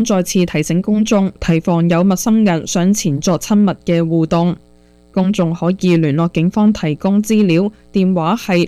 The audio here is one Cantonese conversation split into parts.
再次提醒公眾提防有陌生人上前作親密嘅互動。公眾可以聯絡警方提供資料，電話係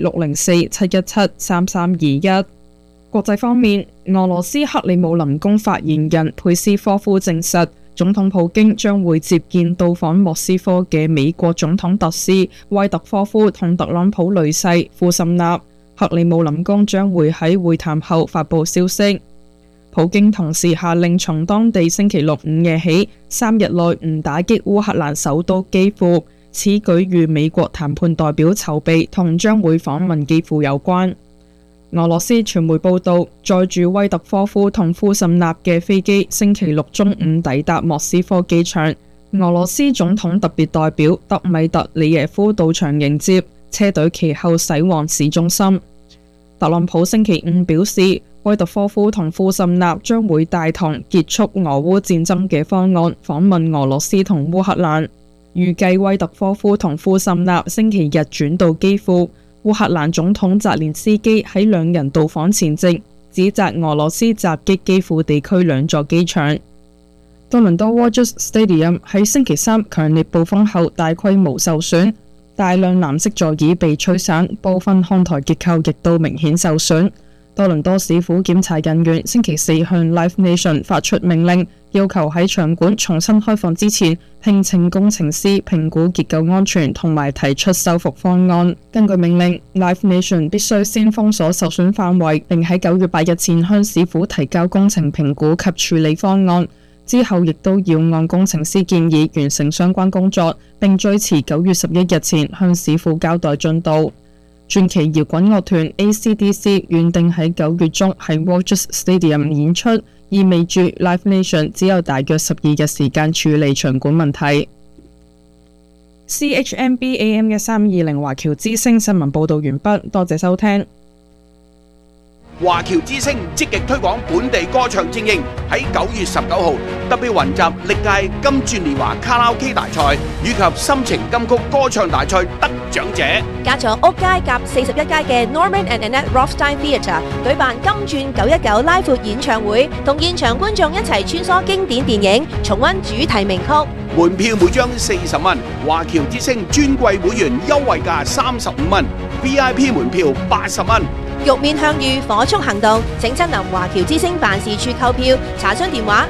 604-717-3321。國際方面，俄羅斯克里姆林宮發言人佩斯科夫證實，總統普京將會接見到訪莫斯科嘅美國總統特使威特科夫同特朗普女婿庫什納。克里姆林宮將會喺會談後發布消息。普京同時下令從當地星期六午夜起3日內唔打擊烏克蘭首都基輔。此舉與美國談判代表籌備同將會訪問基輔有關。俄羅斯傳媒報道，載住威特科夫同庫什納嘅飛機星期六中午抵達莫斯科機場，俄羅斯總統特別代表德米特里耶夫到場迎接，車隊其後駛往市中心。特朗普星期五表示，威特科夫同庫什納將會帶同結束俄烏戰爭嘅方案訪問俄羅斯同烏克蘭。預計威特科夫同庫什納星期日轉到基輔。烏克蘭總統澤連斯基喺兩人到訪前夕，指責俄羅斯襲擊基輔地區兩座機場。多倫多 Rogers Stadium 喺星期三強烈暴風後大規模受損，大量藍色座椅被吹散，部分看台結構亦都明顯受損。多倫多市府檢查人員星期四向 Live Nation 發出命令，要求喺場館重新開放之前，聘請工程師評估結構安全同埋提出修復方案。根據命令， Live Nation 必須先封鎖受損範圍，並喺9月8日前向市府提交工程評估及處理方案。之後亦都要按工程師建議完成相關工作，並最遲9月11日前向市府交代進度。傳奇搖滾樂團 AC/DC 原定喺9月中喺 Rogers Stadium 演出，意味住 Live Nation 只有大約12日時間處理場館問題。CHMB AM 1320華僑之聲新聞報導完畢，多謝收聽。 華僑之聲積極推廣本地歌唱精英，喺9月19號特別雲集歷屆金鑽年華卡拉 OK 大賽以及心情金曲歌唱大賽得獎者， 加咗屋街夾41街嘅 Norman and Annette Rothstein Theatre 舉辦金鑽919拉闊演唱會，同現場觀眾一齊穿梭經典電影，重溫主題名曲。 門票每張40蚊，華僑之聲尊貴會員優惠價35蚊 ，VIP 門票80蚊。 玉面向隅，火速行動！請親臨華僑之聲辦事處購票，查詢電話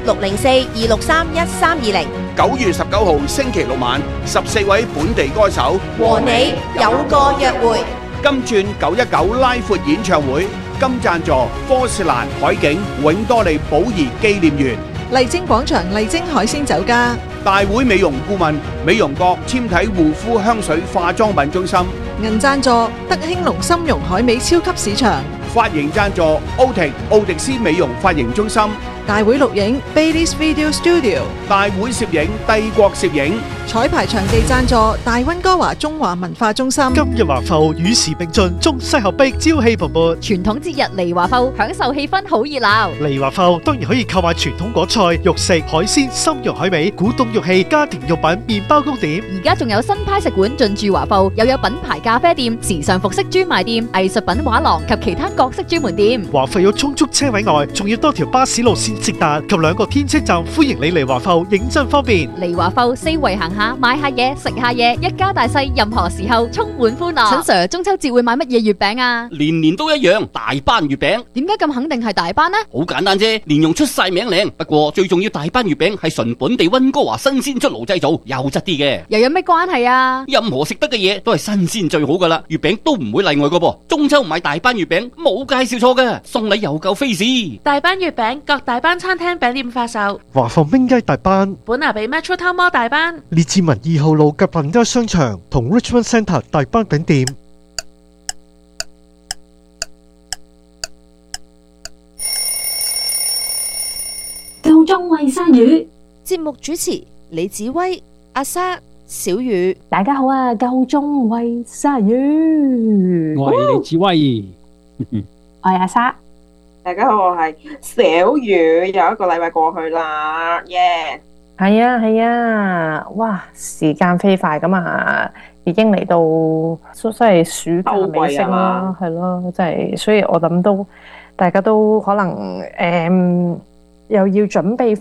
604-263-1320。 9月19號星期六晚，14位本地歌手和你有個約會。 金鑽919拉闊演唱會，金贊助科士蘭海景永多利寶儀紀念園、 麗晶廣場麗晶海鮮酒家、 大會美容顧問美容閣纖體護膚香水化妝品中心。 銀贊助德興隆參茸海味超級市場， 髮型贊助奧迪斯美容髮型中心。 大會錄影 Baileys Video Studio， 大會攝影帝國攝影。 彩排場地贊助大溫哥華中華文化中心。 今日華埠與時並進，中西合璧，朝氣蓬勃。 傳統節日嚟華埠，享受氣氛好熱鬧。 嚟華埠當然可以購買傳統果菜、肉食、海鮮、參茸海味、古董玉器、家庭用品、麵包糕點。 而家仲有新派食館進駐華埠，又有品牌咖啡店、時尚服飾專賣店、藝術品畫廊及其他各式專門店。 華埠有充足車位外，仲要多條巴士路線直達及2個天車站，歡迎你嚟華埠，認真方便。 嚟華埠四圍行下，買下嘢，食下嘢，一家大細任何時候充滿歡樂。陳 Sir， 中秋節會買乜嘢月餅啊？ 年年都一樣，大班月餅。 點解咁肯定係大班呢？ 好簡單啫，連用出晒名靚。不過最重要，大班月餅係純本地溫哥華新鮮出爐製造，優質啲嘅。 又有咩關係啊？ 任何食得嘅嘢都係新鮮最好噶啦，月餅都唔會例外噶噃。中秋買大班月餅冇介紹錯噶，送禮又夠 face。 大班月餅各大班餐廳餅店發售。 華埠冰雞大班， 本拿比 Metro Town Mall 大班， 列治文2號路及朋友商場同 Richmond Centre 大班餅店。 夠鐘餵鯊魚。 節目主持李子威、阿莎、小雨。 大家好啊！夠鐘餵鯊魚。 我係李子威， 我係阿莎。 大家好，我係小雨。又一個禮拜過去啦，耶！ 係啊係啊，哇！時間飛快咁啊，已經嚟到真係暑假尾聲啦，係咯，真係，所以我諗都大家都可能又要準備